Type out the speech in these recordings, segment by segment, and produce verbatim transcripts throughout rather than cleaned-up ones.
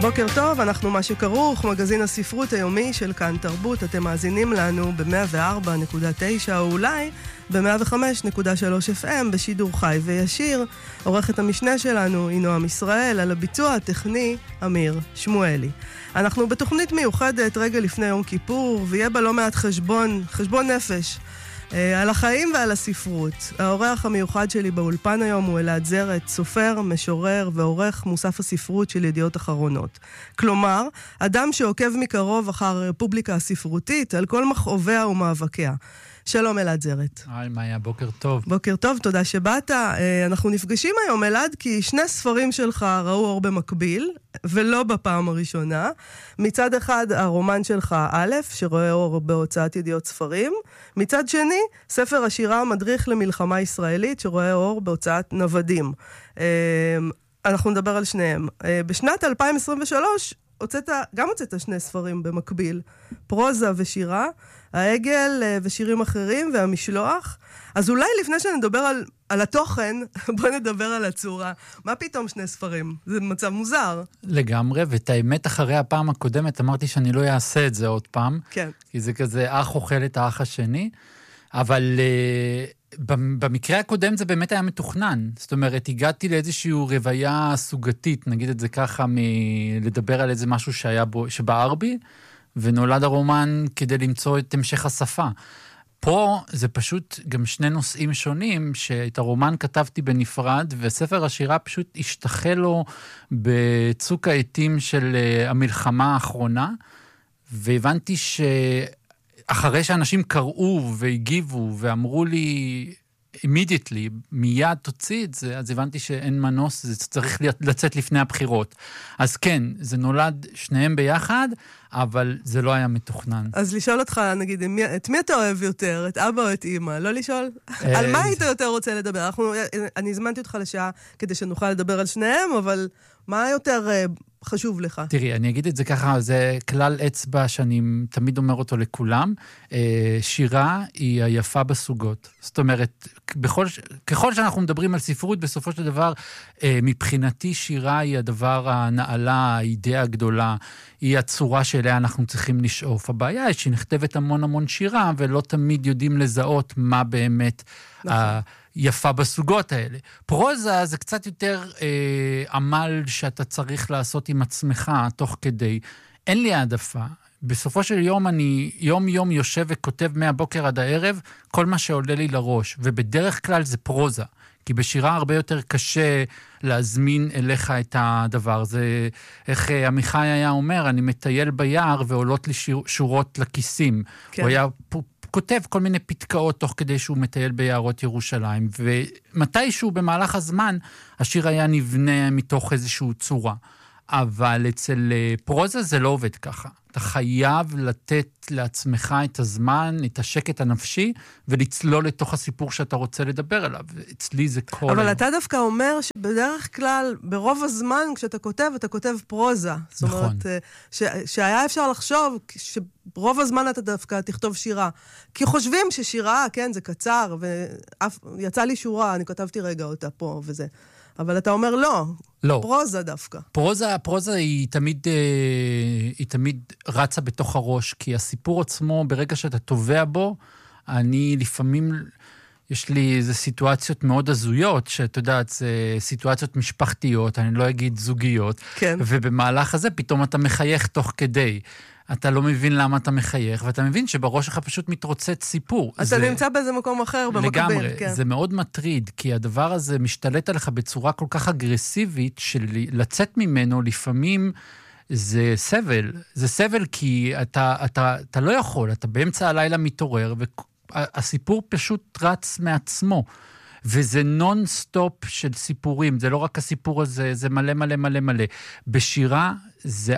בוקר טוב, אנחנו מה שכרוך, מגזין הספרות היומי של כאן תרבות. אתם מאזינים לנו ב-מאה וארבע נקודה תשע או אולי ב-מאה וחמש נקודה שלוש אף אם בשידור חי וישיר. עורכת המשנה שלנו היא נועם ישראל, על הביצוע הטכני אמיר שמואלי. אנחנו בתוכנית מיוחדת רגע לפני יום כיפור, ויהיה בה לא מעט חשבון, חשבון נפש. על החיים ועל הספרות. האורח המיוחד שלי באולפן היום הוא אלעד זרת, סופר, משורר ועורך מוסף הספרות של ידיעות אחרונות. כלומר, אדם שעוקב מקרוב אחר הרפובליקה הספרותית על כל מכאוביה ומאבקיה. שלום אלעד זרת. היי מאיה, בוקר טוב. בוקר טוב, תודה שבאת. אנחנו נפגשים היום אלעד כי שני ספרים שלך ראו אור במקביל, ולא בפעם הראשונה. מצד אחד הרומן שלך א', שרואה אור בהוצאת ידיעות ספרים. מצד שני, ספר השירה המדריך למלחמה ישראלית, שרואה אור בהוצאת נוודים. אנחנו נדבר על שניהם. בשנת אלפיים עשרים ושלוש הוצאת, גם הוצאת שני ספרים במקביל, פרוזה ושירה, העגל ושירים אחרים והמשלוח. אז אולי לפני שנדבר על, על התוכן, בוא נדבר על הצורה. מה פתאום שני ספרים? זה מצב מוזר. לגמרי, ואת האמת אחרי הפעם הקודמת אמרתי שאני לא אעשה את זה עוד פעם. כן. כי זה כזה אח אוכל את האח השני, אבל uh, במקרה הקודם זה באמת היה מתוכנן. זאת אומרת, הגעתי לאיזושהי רוויה סוגתית, נגיד את זה ככה, מלדבר על איזה משהו שהיה בו, שבער בי, ונולד הרומן כדי למצוא את המשך השפה. פה זה פשוט גם שני נושאים שונים, שאת הרומן כתבתי בנפרד, וספר השירה פשוט השתחל לו בצוק העתים של המלחמה האחרונה, והבנתי שאחרי שאנשים קראו והגיבו ואמרו לי immediately, מיד תוציא את זה, אז הבנתי שאין מנוס, זה צריך לצאת לפני הבחירות. אז כן, זה נולד שניהם ביחד, אבל זה לא היה מתוכנן. אז לשאול אותך, נגיד, את מי אתה אוהב יותר? את אבא או את אמא? לא לשאול? על מה היית יותר רוצה לדבר? אני הזמנתי אותך לשעה כדי שנוכל לדבר על שניהם, אבל מה יותר חשוב לך? תראי, אני אגיד את זה ככה, זה כלל אצבע שאני תמיד אומר אותו לכולם. שירה היא היפה בסוגות. זאת אומרת, בכל, ככל שאנחנו מדברים על ספרות, בסופו של דבר, מבחינתי שירה היא הדבר הנעלה, האידאה הגדולה, היא הצורה שאליה אנחנו צריכים לשאוף. הבעיה היא שהיא נכתבת המון המון שירה, ולא תמיד יודעים לזהות מה באמת נכון. היפה בסוגות האלה. פרוזה זה קצת יותר אה, עמל שאתה צריך לעשות עם עצמך תוך כדי. אין לי העדפה. בסופו של יום אני יום יום יושב וכותב מהבוקר עד הערב כל מה שעולה לי לראש, ובדרך כלל זה פרוזה. כי בשירה הרבה יותר קשה להזמין אליך את הדבר. זה איך עמיחי היה אומר, אני מטייל ביער ועולות לי שורות לכיסים. כן. הוא היה כותב כל מיני פתקאות תוך כדי שהוא מטייל ביערות ירושלים, ומתישהו במהלך הזמן השיר היה נבנה מתוך איזושהי צורה. אבל אצל פרוזה זה לא עובד ככה. אתה חייב לתת לעצמך את הזמן, את השקט הנפשי, ולצלול לתוך הסיפור שאתה רוצה לדבר עליו. אצלי זה כל... אבל אתה דווקא אומר שבדרך כלל, ברוב הזמן כשאתה כותב, אתה כותב פרוזה. זאת אומרת, ש... שהיה אפשר לחשוב שרוב הזמן אתה דווקא תכתוב שירה. כי חושבים ששירה, כן, זה קצר, ויצא לי שורה, אני כתבתי רגע אותה פה וזה. אבל אתה אומר לא, לא. פרוזה דווקא. פרוזה, פרוזה היא תמיד, היא תמיד רצה בתוך הראש, כי הסיפור עצמו, ברגע שאתה טובע בו, אני לפעמים, יש לי איזה סיטואציות מאוד הזויות, שאתה יודעת, זה סיטואציות משפחתיות, אני לא אגיד זוגיות, כן. ובמהלך הזה פתאום אתה מחייך תוך כדי. אתה לא מבין למה אתה מחייך, ואתה מבין שבראש שלך פשוט מתרוצץ סיפור. אתה זה... נמצא באיזה מקום אחר במקבל. לגמרי, כן. זה מאוד מטריד, כי הדבר הזה משתלט עליך בצורה כל כך אגרסיבית, של לצאת ממנו לפעמים זה סבל. זה סבל כי אתה, אתה, אתה לא יכול, אתה באמצע הלילה מתעורר, והסיפור פשוט רץ מעצמו. וזה נון סטופ של סיפורים, זה לא רק הסיפור הזה, זה מלא מלא מלא מלא. בשירה זה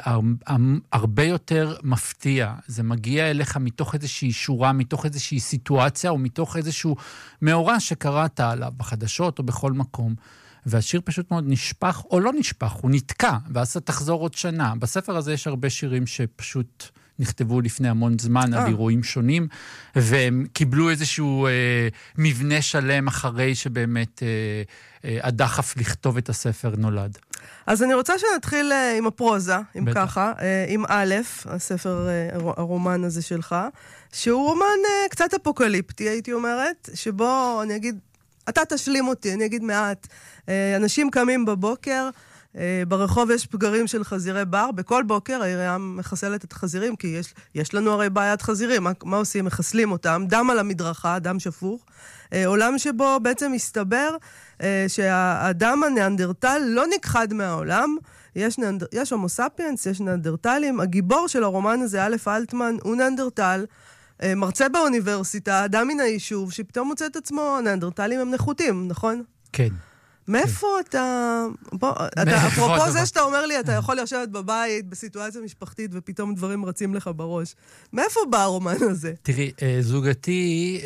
הרבה יותר מפתיע, זה מגיע אליך מתוך איזושהי שורה, מתוך איזושהי סיטואציה, או מתוך איזשהו מאורע שקראת עליו, בחדשות או בכל מקום, והשיר פשוט מאוד נשפח, או לא נשפח, הוא נתקע, ואז אתה תחזור עוד שנה. בספר הזה יש הרבה שירים שפשוט נכתבו לפני המון זמן על אירועים שונים, והם קיבלו איזשהו אה, מבנה שלם אחרי שבאמת אה, אה, הדחף לכתוב את הספר נולד. אז אני רוצה שנתחיל עם הפרוזה, אם בטח. ככה, עם א', הספר, הרומן הזה שלך, שהוא רומן קצת אפוקליפטי, הייתי אומרת, שבו אני אגיד, אתה תשלים אותי, אני אגיד מעט, אנשים קמים בבוקר, ברחוב יש פגרים של חזירי בר, בכל בוקר העירייה מחסלת את החזירים, כי יש, יש לנו הרי בעיית חזירים, מה, מה עושים? מחסלים אותם, דם על המדרכה, דם שפוך, עולם שבו בעצם מסתבר שהאדם הניאנדרטל לא נכחד מהעולם, יש, נאנדר, יש הומו ספיאנס, יש ניאנדרטלים, הגיבור של הרומן הזה, א' אלטמן, הוא ניאנדרטל, מרצה באוניברסיטה, אדם מן היישוב, שפתאום מוצא את עצמו, הניאנדרטלים הם נחותים, נכון? כן. מאיפה אתה... בוא, אתה, אפרופו זה שאתה אומר לי, אתה יכול לשבת בבית, בסיטואציה משפחתית, ופתאום דברים רצים לך בראש. מאיפה בא הרומן הזה? תראי, זוגתי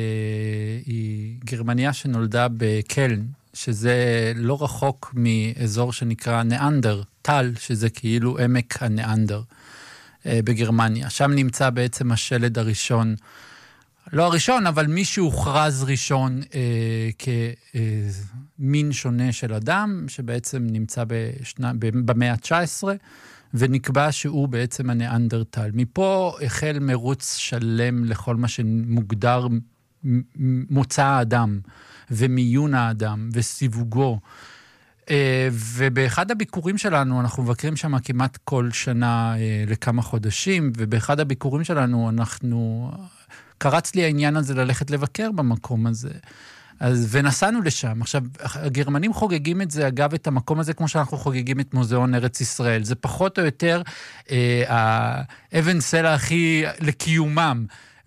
היא גרמניה שנולדה בקלן, שזה לא רחוק מאזור שנקרא נאנדר, טל, שזה כאילו עמק הנאנדר בגרמניה. שם נמצא בעצם השלד הראשון, לא הראשון, אבל מי שהוכרז ראשון אה, כמין אה, שונה של אדם, שבעצם נמצא בשנה, במאה ה-תשע עשרה, ונקבע שהוא בעצם הניאנדרטל. מפה החל מרוץ שלם לכל מה שמוגדר מוצא האדם, ומיון האדם, וסיווגו. אה, ובאחד הביקורים שלנו, אנחנו מבקרים שם כמעט כל שנה אה, לכמה חודשים, ובאחד הביקורים שלנו אנחנו... קרץ לי העניין הזה ללכת לבקר במקום הזה. אז, ונסענו לשם. עכשיו, הגרמנים חוגגים את זה, אגב, את המקום הזה, כמו שאנחנו חוגגים את מוזיאון ארץ ישראל. זה פחות או יותר אה, האבן סלע הכי לקיומם.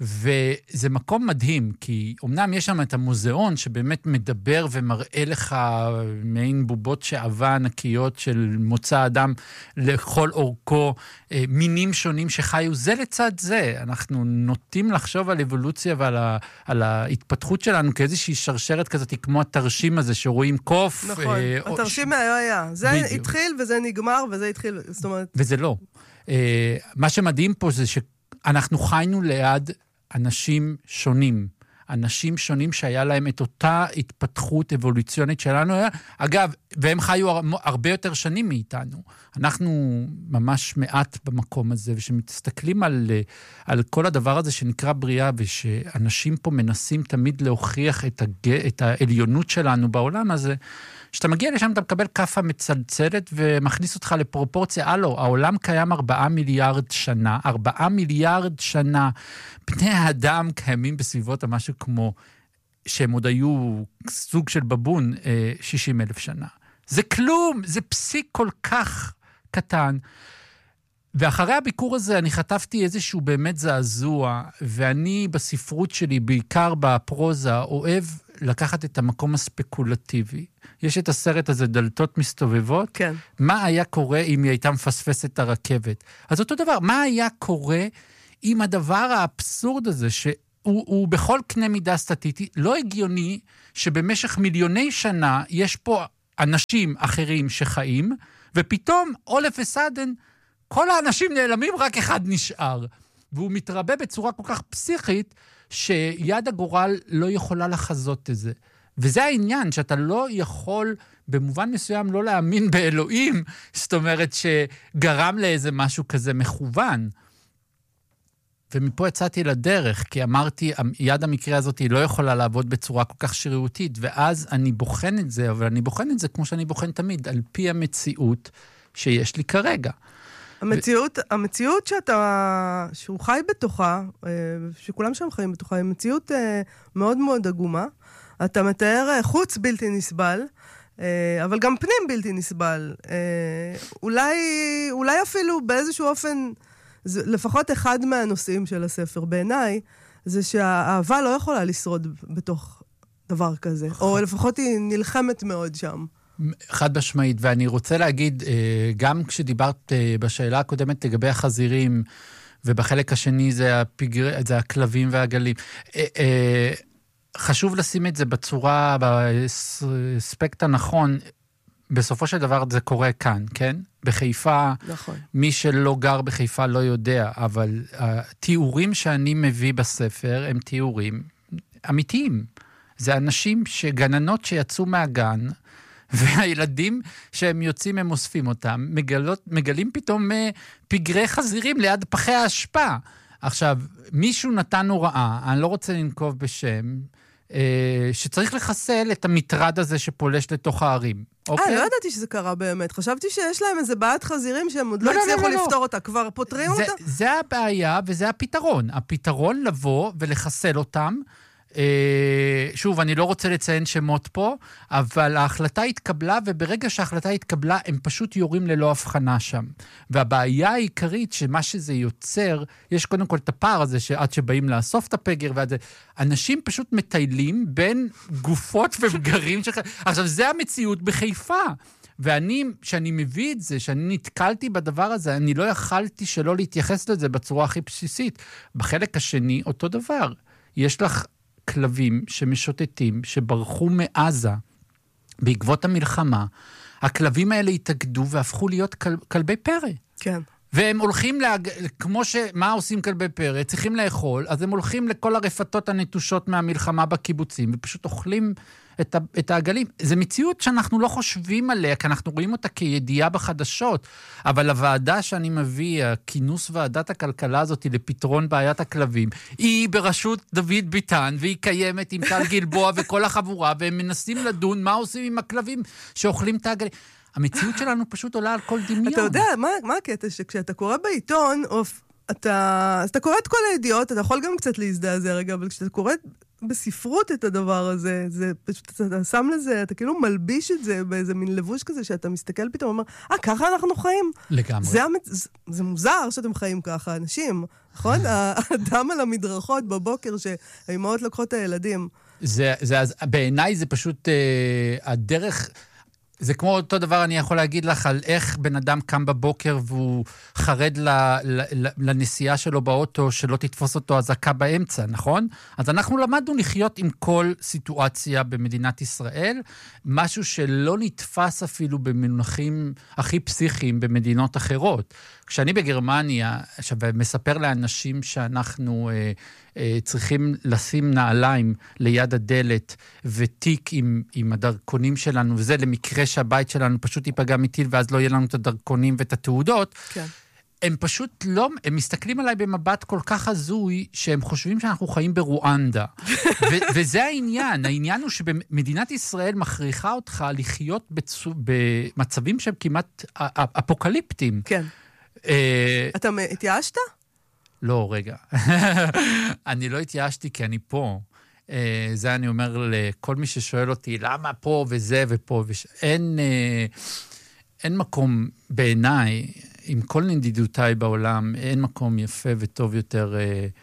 וזה מקום מדהים, כי אמנם יש שם את המוזיאון שבאמת מדבר ומראה לך מעין בובות שעבה ענקיות של מוצא אדם לכל אורכו, מינים שונים שחיו זה לצד זה. אנחנו נוטים לחשוב על אבולוציה ועל ה, על ההתפתחות שלנו כאיזושהי שרשרת כזאת, כמו התרשים הזה שרואים קוף. נכון, אה, התרשים מהיוהיה. זה בדיוק. התחיל וזה נגמר וזה התחיל, זאת אומרת... וזה לא. אה, מה שמדהים פה זה שאנחנו חיינו ליד אנשים שונים, אנשים שונים שהיה להם את אותה התפתחות אבולוציונית שלנו, אגב, והם חיו הרבה יותר שנים מאיתנו. אנחנו ממש מעט במקום הזה, ושמתסתכלים על, על כל הדבר הזה שנקרא בריאה, ושאנשים פה מנסים תמיד להוכיח את, הג... את העליונות שלנו בעולם הזה, כשאתה מגיע לשם אתה מקבל כפה מצלצלת ומכניס אותך לפרופורציה, הלו, העולם קיים ארבעה מיליארד שנה, ארבעה מיליארד שנה, בני האדם קיימים בסביבות המשהו כמו, שהם עוד היו סוג של בבון, שישים אלף שנה. זה כלום, זה פסיק כל כך קטן. ואחרי הביקור הזה אני חטפתי איזשהו באמת זעזוע, ואני בספרות שלי, בעיקר בפרוזה, אוהב לקחת את המקום הספקולטיבי. יש את הסרט הזה, דלתות מסתובבות. כן. מה היה קורה אם היא הייתה מפספסת את הרכבת? אז אותו דבר, מה היה קורה אם הדבר האבסורד הזה, שהוא הוא בכל קנה מידה סטטיסטי, לא הגיוני שבמשך מיליוני שנה יש פה אנשים אחרים שחיים, ופתאום, all of a sudden, כל האנשים נעלמים, רק אחד נשאר. והוא מתרבה בצורה כל כך פסיכית, שיד הגורל לא יכולה לחזות את זה. וזה העניין, שאתה לא יכול, במובן מסוים, לא להאמין באלוהים, זאת אומרת שגרם לאיזה משהו כזה מכוון. ומפה יצאתי לדרך, כי אמרתי, יד המקרה הזאת היא לא יכולה לעבוד בצורה כל כך שרירותית, ואז אני בוחן את זה, אבל אני בוחן את זה כמו שאני בוחן תמיד, על פי המציאות שיש לי כרגע. המציאות, המציאות שאתה, שהוא חי בתוכה, שכולם שם חיים בתוכה, היא מציאות מאוד מאוד עגומה. אתה מתאר חוץ בלתי נסבל, אבל גם פנים בלתי נסבל. אולי, אולי אפילו באיזשהו אופן, לפחות אחד מהנושאים של הספר בעיניי, זה שהאהבה לא יכולה לשרוד בתוך דבר כזה, או לפחות היא נלחמת מאוד שם. חד משמעית, ואני רוצה להגיד, גם כשדיברת בשאלה הקודמת לגבי החזירים, ובחלק השני זה, הפגר... זה הכלבים והגלים, חשוב לשים את זה בצורה, באספקט הנכון, בסופו של דבר זה קורה כאן, כן? בחיפה, נכון. מי שלא גר בחיפה לא יודע, אבל התיאורים שאני מביא בספר הם תיאורים אמיתיים. זה אנשים שגננות שיצאו מהגן, והילדים שהם יוצאים, הם אוספים אותם, מגלות, מגלים פתאום פגרי חזירים ליד פחי ההשפעה. עכשיו, מישהו נתן הוראה, אני לא רוצה לנקוב בשם, שצריך לחסל את המטרד הזה שפולש לתוך הערים. אה, לא ידעתי שזה קרה באמת. חשבתי שיש להם איזה בעיית חזירים שהם עוד לא הצליחו לפתור אותה. כבר פותרים אותה? זה הבעיה וזה הפתרון. הפתרון לבוא ולחסל אותם. שוב, אני לא רוצה לציין שמות פה, אבל ההחלטה התקבלה, וברגע שההחלטה התקבלה, הם פשוט יורים ללא הבחנה שם. והבעיה העיקרית שמה שזה יוצר, יש קודם כל את הפער הזה, שעד שבאים לאסוף את הפגר, ועד זה, אנשים פשוט מטיילים בין גופות ובגרים. שח... עכשיו, זה המציאות בחיפה. ואני, שאני מביא את זה, שאני נתקלתי בדבר הזה, אני לא יכלתי שלא להתייחס לזה בצורה הכי בסיסית. בחלק השני, אותו דבר. יש לך כלבים שמשוטטים, שברחו מעזה בעקבות המלחמה, הכלבים האלה התאגדו והפכו להיות כל, כלבי פרא. כן. והם הולכים, להג... כמו ש... מה עושים כלבי פרא? צריכים לאכול, אז הם הולכים לכל הרפתות הנטושות מהמלחמה בקיבוצים, ופשוט אוכלים את, ה... את העגלים. זו מציאות שאנחנו לא חושבים עליה, כי אנחנו רואים אותה כידיעה בחדשות, אבל הוועדה שאני מביא, הכינוס ועדת הכלכלה הזאת לפתרון בעיית הכלבים, היא בראשות דוד ביטן, והיא קיימת עם טל גלבוע וכל החבורה, והם מנסים לדון מה עושים עם הכלבים שאוכלים את העגלים. המציאות שלנו פשוט עולה על כל דמיון. אתה יודע, מה, מה הקטע? שכשאתה קורא בעיתון, או, אתה, אתה קורא את כל הידיעות, אתה יכול גם קצת להזדעזע רגע, אבל כשאתה קורא בספרות את הדבר הזה, זה פשוט, אתה, אתה שם לזה, אתה כאילו מלביש את זה באיזה מין לבוש כזה, שאתה מסתכל פתאום ואומר, אה, ככה אנחנו חיים. לגמרי. זה, זה, זה מוזר שאתם חיים ככה, אנשים, נכון? האדם על המדרכות בבוקר, שהאימהות לוקחות את הילדים. זה, זה, בעיניי זה פשוט אה, הדרך... זה כמו אותו דבר, אני יכול להגיד לך על איך בן אדם קם בבוקר והוא חרד ל, ל, לנסיעה שלו באוטו, שלא תתפוס אותו הזעקה באמצע, נכון? אז אנחנו למדנו לחיות עם כל סיטואציה במדינת ישראל, משהו שלא נתפס אפילו במונחים הכי פסיכיים במדינות אחרות. כשאני בגרמניה, עכשיו, מספר לאנשים שאנחנו אה, אה, צריכים לשים נעליים ליד הדלת ותיק עם, עם הדרכונים שלנו, וזה למקרה שהבית שלנו פשוט ייפגע מטיל, ואז לא יהיה לנו את הדרכונים ואת התעודות, כן. הם פשוט לא, הם מסתכלים עליי במבט כל כך הזוי, שהם חושבים שאנחנו חיים ברואנדה. ו- וזה העניין. העניין הוא שבמדינת ישראל מכריחה אותך לחיות בצו, במצבים שהם כמעט אפוקליפטיים. כן. אתה התייאשת? לא, רגע. אני לא התייאשתי כי אני פה. זה אני אומר לכל מי ששואל אותי, למה פה וזה ופה וש... אין, אין מקום בעיניי, עם כל נדידותיי בעולם, אין מקום יפה וטוב יותר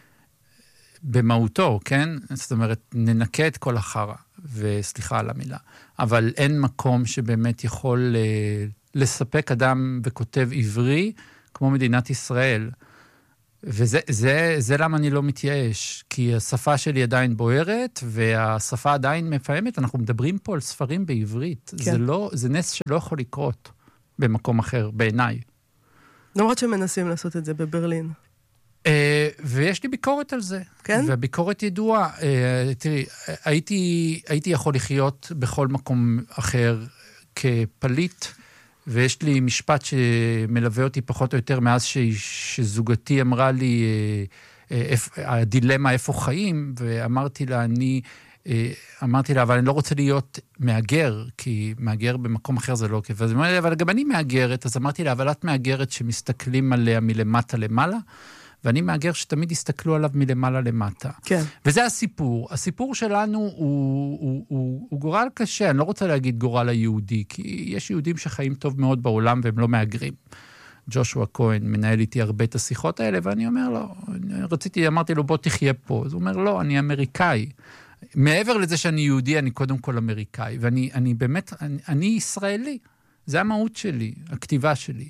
במהותו, כן? זאת אומרת, ננקה את כל החרה, וסליחה על המילה. אבל אין מקום שבאמת יכול לספק אדם וכותב עברי, כמו מדינת ישראל. וזה זה, זה למה אני לא מתייאש, כי השפה שלי עדיין בוערת, והשפה עדיין מפעמת. אנחנו מדברים פה על ספרים בעברית. כן. זה לא, זה נס שלא יכול לקרות במקום אחר, בעיניי. למרות שמנסים לעשות את זה בברלין. Uh, ויש לי ביקורת על זה. כן? והביקורת ידועה. Uh, תראי, הייתי, הייתי יכול לחיות בכל מקום אחר כפליט, ויש לי משפט שמלווה אותי פחות או יותר מאז ש, שזוגתי אמרה לי, איפ, הדילמה איפה חיים, ואמרתי לה, אני, אמרתי לה, אבל אני לא רוצה להיות מאגר, כי מאגר במקום אחר זה לא כיף. אז אמרתי לה, אבל גם אני מאגרת, אז אמרתי לה, אבל את מאגרת שמסתכלים עליה מלמטה למעלה, ואני מאגר שתמיד יסתכלו עליו מלמעלה למטה. כן. וזה הסיפור. הסיפור שלנו הוא, הוא, הוא, הוא גורל קשה. אני לא רוצה להגיד גורל היהודי, כי יש יהודים שחיים טוב מאוד בעולם והם לא מאגרים. ג'ושוע כהן מנהל איתי הרבה את השיחות האלה, ואני אומר לו, רציתי, אמרתי לו, בוא תחיה פה. אז הוא אומר, לא, אני אמריקאי. מעבר לזה שאני יהודי, אני קודם כל אמריקאי. ואני אני באמת, אני, אני ישראלי. זה המהות שלי, הכתיבה שלי.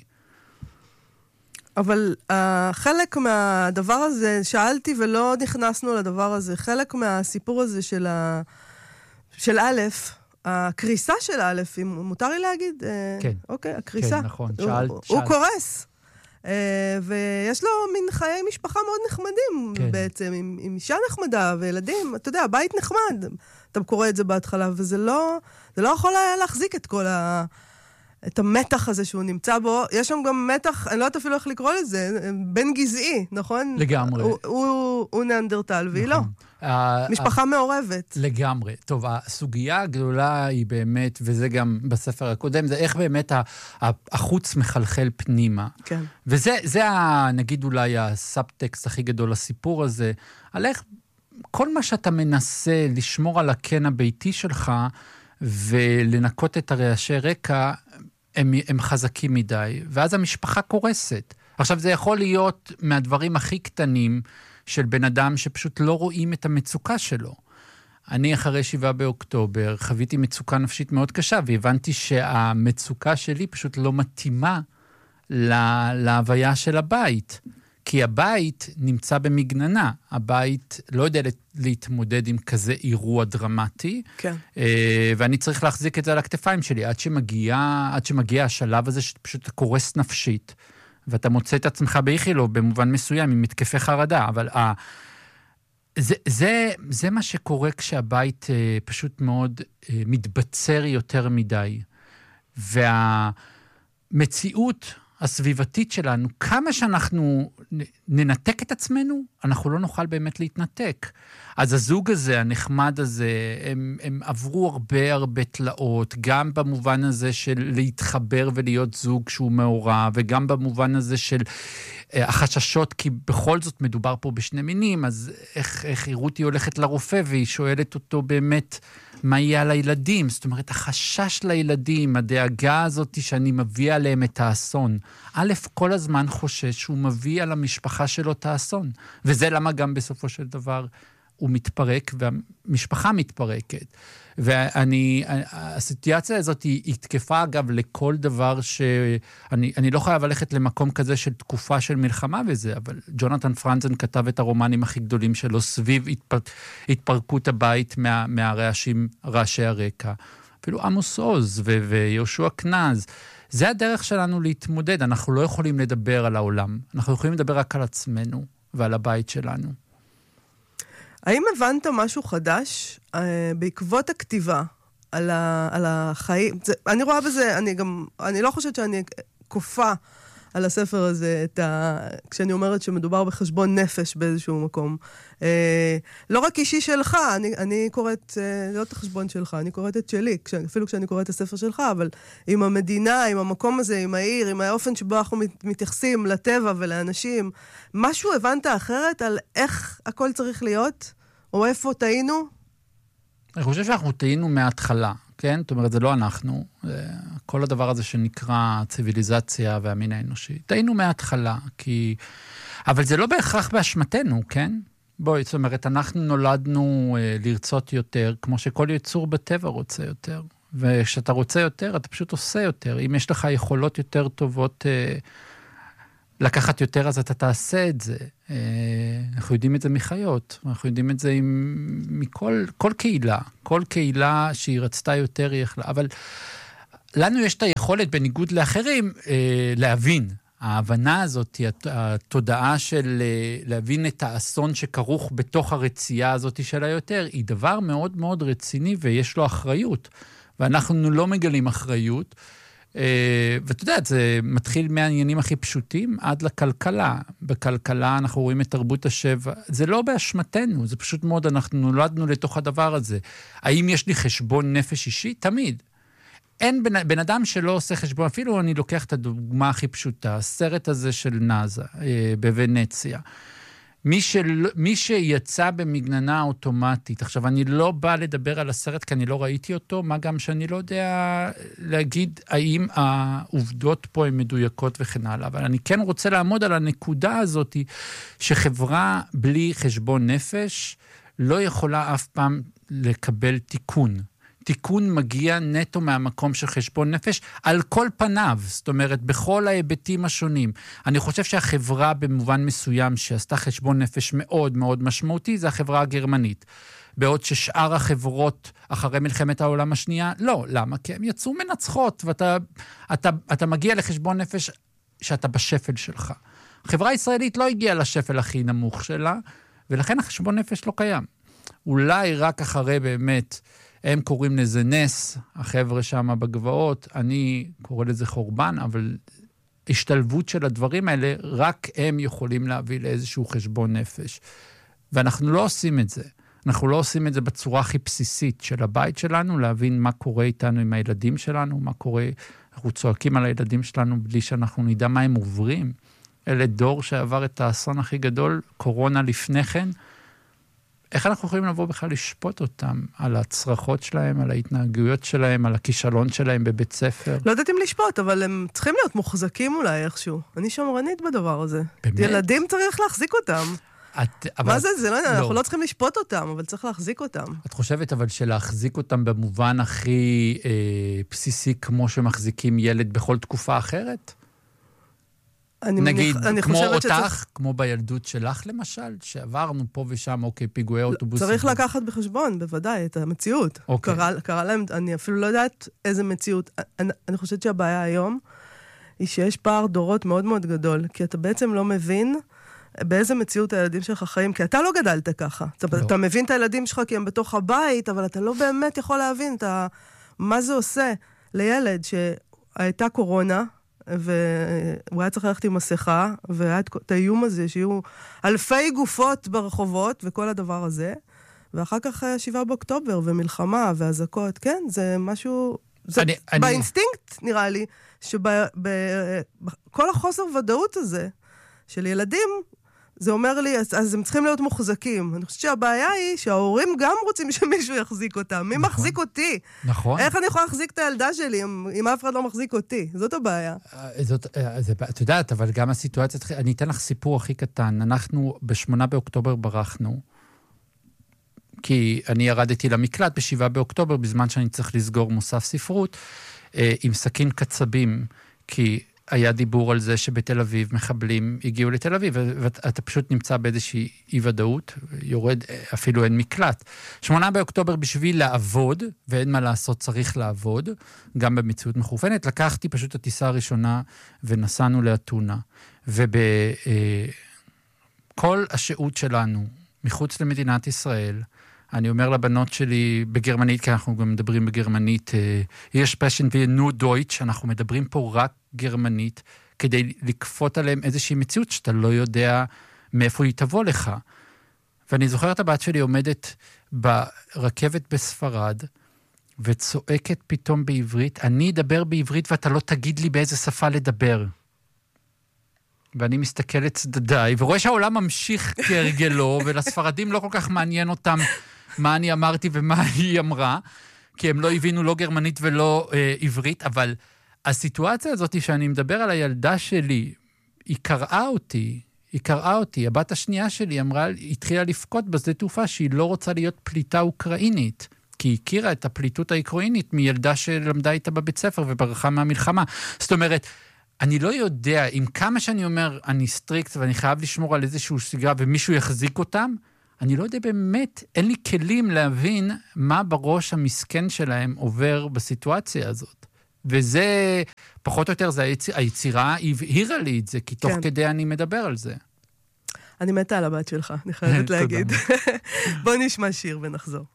אבל uh, חלק מהדבר הזה, שאלתי ולא נכנסנו לדבר הזה, חלק מהסיפור הזה של, ה... של א', הקריסה של א', אם מותר לי להגיד? כן. אוקיי, הקריסה. כן, נכון. הוא, שאלת, הוא שאלת. קורס. ויש לו מין חיי משפחה מאוד נחמדים כן. בעצם, עם, עם אישה נחמדה וילדים, אתה יודע, בית נחמד. אתה קורא את זה בהתחלה, וזה לא, זה לא יכול היה להחזיק את כל ה... את המתח הזה שהוא נמצא בו. יש שם גם מתח, אני לא יודעת אפילו איך לקרוא לזה, בין גזעי, נכון? לגמרי. הוא, הוא, הוא נאנדרטל, והיא לא. משפחה מעורבת. לגמרי. טוב, הסוגיה הגדולה היא באמת, וזה גם בספר הקודם, זה איך באמת החוץ מחלחל פנימה. כן. וזה, זה נגיד אולי הסאבטקסט הכי גדול לסיפור הזה, על איך כל מה שאתה מנסה לשמור על הקן הביתי שלך, ולנקות את הרעשי רקע, הם, הם חזקים מדי, ואז המשפחה קורסת. עכשיו, זה יכול להיות מהדברים הכי קטנים של בן אדם שפשוט לא רואים את המצוקה שלו. אני אחרי שבעה באוקטובר חוויתי מצוקה נפשית מאוד קשה, והבנתי שהמצוקה שלי פשוט לא מתאימה לה, להוויה של הבית. כי הבית נמצא במגננה, הבית לא יודע להתמודד עם כזה אירוע דרמטי, כן. ואני צריך להחזיק את זה על הכתפיים שלי, עד שמגיע, עד שמגיע השלב הזה שפשוט קורס נפשית, ואתה מוצא את עצמך באיכילוב במובן מסוים, עם מתקפי חרדה, אבל ה... זה, זה, זה מה שקורה כשהבית פשוט מאוד מתבצר יותר מדי, והמציאות הסביבתית שלנו, כמה שאנחנו ננתק את עצמנו, אנחנו לא נוכל באמת להתנתק. אז הזוג הזה, הנחמד הזה, הם, הם עברו הרבה הרבה תלאות, גם במובן הזה של להתחבר ולהיות זוג שהוא מעורב, וגם במובן הזה של אה, החששות, כי בכל זאת מדובר פה בשני מינים, אז איך, איך רותי הולכת לרופא, והיא שואלת אותו באמת, מה יהיה על הילדים? זאת אומרת, החשש לילדים, הדאגה הזאת שאני מביא עליהם את האסון. א', כל הזמן חושש שהוא מביא על המשפחה שלו את האסון. וזה למה גם בסופו של דבר הוא מתפרק, והמשפחה מתפרקת. ואני, הסיטואציה הזאת היא, היא תקפה אגב לכל דבר שאני, אני לא חייב ללכת למקום כזה של תקופה של מלחמה וזה, אבל ג'ונתן פרנזן כתב את הרומנים הכי גדולים שלו סביב התפר, התפרקות הבית מה, מהרעשים, רעשי הרקע. אפילו עמוס עוז ו, ויהושע כנז. זה הדרך שלנו להתמודד. אנחנו לא יכולים לדבר על העולם. אנחנו יכולים לדבר רק על עצמנו ועל הבית שלנו. האם הבנת משהו חדש אה, בעקבות הכתיבה על, ה, על החיים? זה, אני רואה בזה, אני גם, אני לא חושבת שאני כופה על הספר הזה, את ה, כשאני אומרת שמדובר בחשבון נפש באיזשהו מקום. אה, לא רק אישי שלך, אני, אני קוראת, אה, לא את החשבון שלך, אני קוראת את שלי, כש, אפילו כשאני קוראת את הספר שלך, אבל עם המדינה, עם המקום הזה, עם העיר, עם האופן שבו אנחנו מתייחסים לטבע ולאנשים, משהו הבנת אחרת על איך הכל צריך להיות? או איפה טעינו? אני חושב שאנחנו טעינו מההתחלה, כן? זאת אומרת, זה לא אנחנו. כל הדבר הזה שנקרא ציוויליזציה והמין האנושי. טעינו מההתחלה, כי... אבל זה לא בהכרח באשמתנו, כן? בואי, זאת אומרת, אנחנו נולדנו אה, לרצות יותר, כמו שכל יצור בטבע רוצה יותר. וכשאתה רוצה יותר, אתה פשוט עושה יותר. אם יש לך יכולות יותר טובות אה, לקחת יותר, אז אתה תעשה את זה. אה, אנחנו יודעים את זה מחיות, אנחנו יודעים את זה עם, מכל כל קהילה. כל קהילה שהיא רצתה יותר היא יכלה. אבל לנו יש את היכולת, בניגוד לאחרים, אה, להבין. ההבנה הזאת, התודעה של להבין את האסון שכרוך בתוך הרצייה הזאת של היותר, היא דבר מאוד מאוד רציני ויש לו אחריות. ואנחנו לא מגלים אחריות. ואתה יודע, זה מתחיל מהעניינים הכי פשוטים עד לכלכלה. בכלכלה אנחנו רואים את תרבות השבע. זה לא באשמתנו, זה פשוט מאוד, אנחנו נולדנו לתוך הדבר הזה. האם יש לי חשבון נפש אישי? תמיד. אין בן, בן אדם שלא עושה חשבון, אפילו אני לוקח את הדוגמה הכי פשוטה, הסרט הזה של נאזה, אה, בוונציה. מי, של, מי שיצא במגננה אוטומטית, עכשיו אני לא בא לדבר על הסרט כי אני לא ראיתי אותו, מה גם שאני לא יודע להגיד האם העובדות פה הן מדויקות וכן הלאה, אבל אני כן רוצה לעמוד על הנקודה הזאת, שחברה בלי חשבון נפש לא יכולה אף פעם לקבל תיקון. תיקון מגיע נטו מהמקום של חשבון נפש על כל פניו, זאת אומרת, בכל ההיבטים השונים. אני חושב שהחברה במובן מסוים שעשתה חשבון נפש מאוד מאוד משמעותי, זה החברה הגרמנית. בעוד ששאר החברות אחרי מלחמת העולם השנייה, לא. למה? כי הם יצאו מנצחות, ואתה אתה, אתה מגיע לחשבון נפש שאתה בשפל שלך. החברה הישראלית לא הגיעה לשפל הכי נמוך שלה, ולכן החשבון נפש לא קיים. אולי רק אחרי באמת, הם קוראים לזה נס, החבר'ה שם בגבעות, אני קורא לזה חורבן, אבל השתלבות של הדברים האלה, רק הם יכולים להביא לאיזשהו חשבון נפש. ואנחנו לא עושים את זה. אנחנו לא עושים את זה בצורה הכי בסיסית של הבית שלנו, להבין מה קורה איתנו עם הילדים שלנו, מה קורה, אנחנו צועקים על הילדים שלנו בלי שאנחנו נדע מה הם עוברים. אלה דור שעבר את האסון הכי גדול, קורונה לפני כן. איך אנחנו יכולים לבוא בכלל לשפוט אותם על הצרחות שלהם, על ההתנהגויות שלהם, על הכישלון שלהם בבית ספר? לא יודעת אם לשפוט, אבל הם צריכים להיות מוחזקים אולי איכשהו. אני שמרנית בדבר הזה. באמת? ילדים צריך להחזיק אותם. את, אבל... מה זה? זה לא, לא. אנחנו לא צריכים לשפוט אותם, אבל צריך להחזיק אותם. את חושבת אבל שלהחזיק אותם במובן הכי אה, בסיסי, כמו שמחזיקים ילד בכל תקופה אחרת? אני נגיד, מניח, אני כמו אותך, שצריך... כמו בילדות שלך למשל, שעברנו פה ושם, אוקיי, פיגועי אוטובוסים. צריך לקחת בחשבון, בוודאי, את המציאות. אוקיי. קרה, קרה להם, אני אפילו לא יודעת איזה מציאות. אני, אני חושבת שהבעיה היום היא שיש פער דורות מאוד מאוד גדול, כי אתה בעצם לא מבין באיזה מציאות הילדים שלך חיים, כי אתה לא גדלת ככה. אתה, לא. אתה מבין את הילדים שלך כי הם בתוך הבית, אבל אתה לא באמת יכול להבין את מה זה עושה לילד שהייתה קורונה, והוא היה צריך ללכת עם מסכה, והיה את האיום הזה, שיהיו אלפי גופות ברחובות, וכל הדבר הזה, ואחר כך שבעה באוקטובר, ומלחמה, והזקות, כן, זה משהו... זה אני, באינסטינקט, אני... נראה לי, שבכל החוסר ודאות הזה, של ילדים, זה אומר לי, אז, אז הם צריכים להיות מוחזקים. אני חושבת שהבעיה היא שההורים גם רוצים שמישהו יחזיק אותם. מי נכון. מחזיק אותי? נכון. איך אני יכולה להחזיק את הילדה שלי אם, אם אף אחד לא מחזיק אותי? זאת הבעיה. זאת, זה, את יודעת, אבל גם הסיטואציה, אני אתן לך סיפור הכי קטן. אנחנו בשמונה באוקטובר ברחנו, כי אני ירדתי למקלט בשבעה באוקטובר, בזמן שאני צריך לסגור מוסף ספרות, עם סכין קצבים, כי... היה דיבור על זה שבתל אביב מחבלים הגיעו לתל אביב, ואתה פשוט נמצא באיזושהי אי-ודאות, יורד, אפילו אין מקלט. שמונה באוקטובר בשביל לעבוד, ואין מה לעשות, צריך לעבוד, גם במציאות מחופנת, לקחתי פשוט את הטיסה הראשונה, ונסענו לאתונה. ובכל השהות שלנו, מחוץ למדינת ישראל, אני אומר לבנות שלי בגרמנית, כי אנחנו גם מדברים בגרמנית, יש פשן ונו דויטש, אנחנו מדברים פה רק גרמנית, כדי לקפות עליהם איזושהי מציאות שאתה לא יודע מאיפה היא תבוא לך. ואני זוכר את הבת שלי עומדת ברכבת בספרד, וצועקת פתאום בעברית, אני אדבר בעברית ואתה לא תגיד לי באיזה שפה לדבר. ואני מסתכל לצדדיי, ורואה שהעולם ממשיך כהרגלו, ולספרדים לא כל כך מעניין אותם מה אני אמרתי ומה היא אמרה, כי הם לא הבינו לא גרמנית ולא אה, עברית, אבל הסיטואציה הזאת שאני מדבר על הילדה שלי, היא קראה אותי, היא קראה אותי, הבת השנייה שלי אמרה, היא התחילה לפקוד בשדה תעופה שהיא לא רוצה להיות פליטה אוקראינית, כי היא הכירה את הפליטות האוקראינית מילדה שלמדה איתה בבית ספר וברחה מהמלחמה. זאת אומרת, אני לא יודע, אם כמה שאני אומר, אני סטריקט ואני חייב לשמור על איזשהו סגרה ומישהו יחזיק אותם, אני לא יודע באמת, אין לי כלים להבין מה בראש המסכן שלהם עובר בסיטואציה הזאת. וזה, פחות או יותר, זה היציר, היצירה הבהירה לי את זה, כי תוך כן. כדי אני מדבר על זה. אני מתה על הבת שלך, אני חייבת להגיד. בוא נשמע שיר ונחזור.